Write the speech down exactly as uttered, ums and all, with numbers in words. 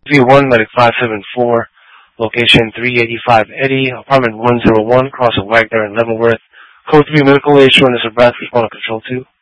V one Medic five seven four, location three eighty-five Eddy, apartment one oh one, cross of Wagner and Leavenworth. Code three medical aid, showing us a breath, respond to control two.